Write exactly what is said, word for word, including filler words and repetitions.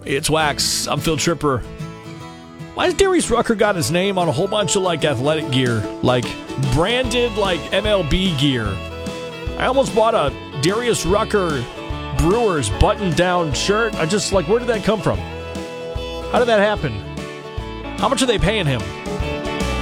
It's Wax. I'm Phil Tripper. Why has Darius Rucker got his name on a whole bunch of like athletic gear, like branded like M L B gear? I almost bought a Darius Rucker Brewers button-down shirt. I just like, where did that come from? How did that happen? How much are they paying him?